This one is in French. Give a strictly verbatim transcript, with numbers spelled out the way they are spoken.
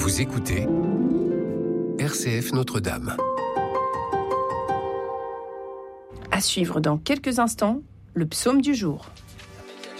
Vous écoutez R C F Notre-Dame. À suivre dans quelques instants, le psaume du jour.